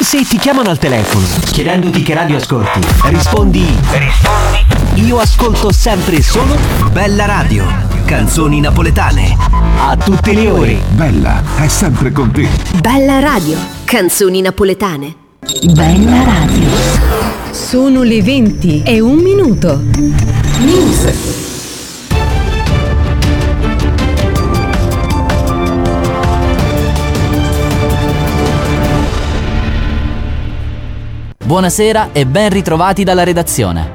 se ti chiamano al telefono chiedendoti che radio ascolti, rispondi io ascolto sempre e solo Bella Radio, canzoni napoletane. A tutte le ore. Bella è sempre con te. Bella Radio, canzoni napoletane. Bella Radio. Sono le 20:01. News. Buonasera e ben ritrovati dalla redazione.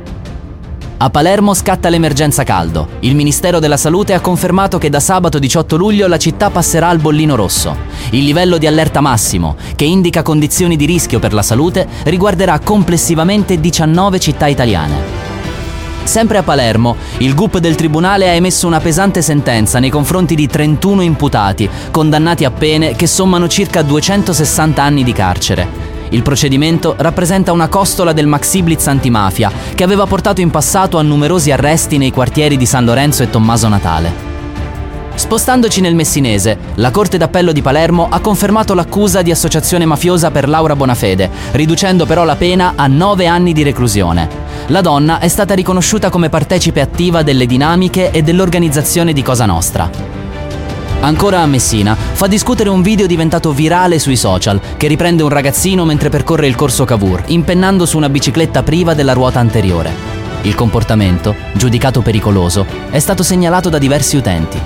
A Palermo scatta l'emergenza caldo. Il Ministero della Salute ha confermato che da sabato 18 luglio la città passerà al bollino rosso. Il livello di allerta massimo, che indica condizioni di rischio per la salute, riguarderà complessivamente 19 città italiane. Sempre a Palermo, il GUP del Tribunale ha emesso una pesante sentenza nei confronti di 31 imputati, condannati a pene che sommano circa 260 anni di carcere. Il procedimento rappresenta una costola del maxi blitz antimafia che aveva portato in passato a numerosi arresti nei quartieri di San Lorenzo e Tommaso Natale. Spostandoci nel Messinese, la Corte d'Appello di Palermo ha confermato l'accusa di associazione mafiosa per Laura Bonafede, riducendo però la pena a 9 anni di reclusione. La donna è stata riconosciuta come partecipe attiva delle dinamiche e dell'organizzazione di Cosa Nostra. Ancora a Messina, fa discutere un video diventato virale sui social, che riprende un ragazzino mentre percorre il corso Cavour, impennando su una bicicletta priva della ruota anteriore. Il comportamento, giudicato pericoloso, è stato segnalato da diversi utenti.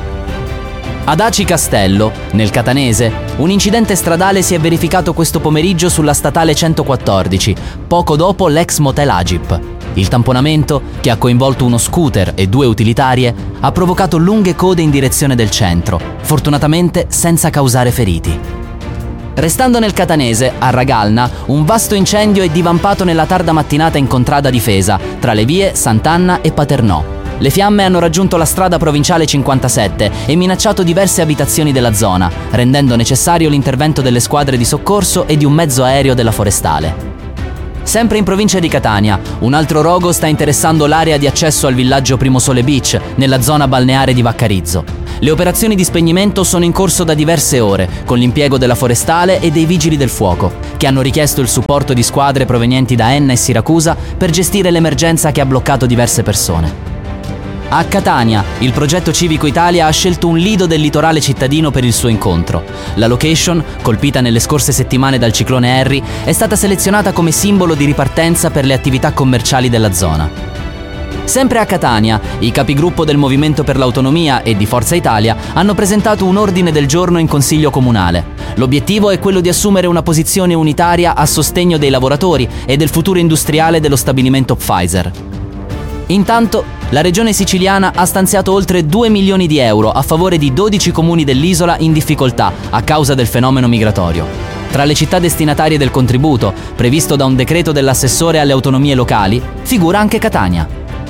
Ad Aci Castello, nel Catanese, un incidente stradale si è verificato questo pomeriggio sulla statale 114, poco dopo l'ex motel Agip. Il tamponamento, che ha coinvolto uno scooter e 2 utilitarie, ha provocato lunghe code in direzione del centro, fortunatamente senza causare feriti. Restando nel Catanese, a Ragalna, un vasto incendio è divampato nella tarda mattinata in contrada Difesa, tra le vie Sant'Anna e Paternò. Le fiamme hanno raggiunto la strada provinciale 57 e minacciato diverse abitazioni della zona, rendendo necessario l'intervento delle squadre di soccorso e di un mezzo aereo della Forestale. Sempre in provincia di Catania, un altro rogo sta interessando l'area di accesso al villaggio Primosole Beach, nella zona balneare di Vaccarizzo. Le operazioni di spegnimento sono in corso da diverse ore, con l'impiego della Forestale e dei Vigili del Fuoco, che hanno richiesto il supporto di squadre provenienti da Enna e Siracusa per gestire l'emergenza che ha bloccato diverse persone. A Catania, il progetto Civico Italia ha scelto un lido del litorale cittadino per il suo incontro. La location, colpita nelle scorse settimane dal ciclone Harry, è stata selezionata come simbolo di ripartenza per le attività commerciali della zona. Sempre a Catania, i capigruppo del Movimento per l'Autonomia e di Forza Italia hanno presentato un ordine del giorno in Consiglio Comunale. L'obiettivo è quello di assumere una posizione unitaria a sostegno dei lavoratori e del futuro industriale dello stabilimento Pfizer. Intanto, la regione siciliana ha stanziato oltre 2 milioni di euro a favore di 12 comuni dell'isola in difficoltà a causa del fenomeno migratorio. Tra le città destinatarie del contributo, previsto da un decreto dell'assessore alle autonomie locali, figura anche Catania.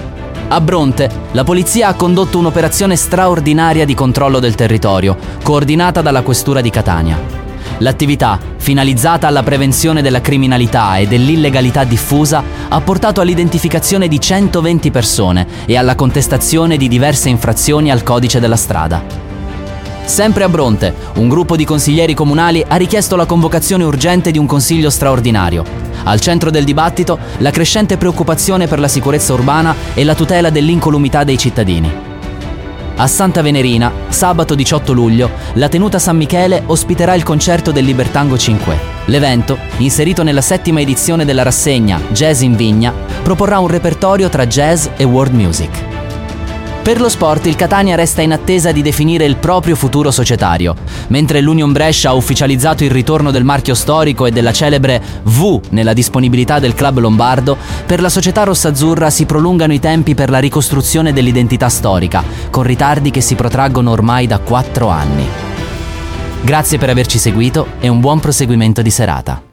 A Bronte, la polizia ha condotto un'operazione straordinaria di controllo del territorio, coordinata dalla questura di Catania. L'attività, finalizzata alla prevenzione della criminalità e dell'illegalità diffusa, ha portato all'identificazione di 120 persone e alla contestazione di diverse infrazioni al codice della strada. Sempre a Bronte, un gruppo di consiglieri comunali ha richiesto la convocazione urgente di un consiglio straordinario. Al centro del dibattito, la crescente preoccupazione per la sicurezza urbana e la tutela dell'incolumità dei cittadini. A Santa Venerina, sabato 18 luglio, la tenuta San Michele ospiterà il concerto del Libertango 5. L'evento, inserito nella 7ª edizione della rassegna Jazz in Vigna, proporrà un repertorio tra jazz e world music. Per lo sport, il Catania resta in attesa di definire il proprio futuro societario. Mentre l'Union Brescia ha ufficializzato il ritorno del marchio storico e della celebre V nella disponibilità del club lombardo, per la società rossazzurra si prolungano i tempi per la ricostruzione dell'identità storica, con ritardi che si protraggono ormai da 4 anni. Grazie per averci seguito e un buon proseguimento di serata.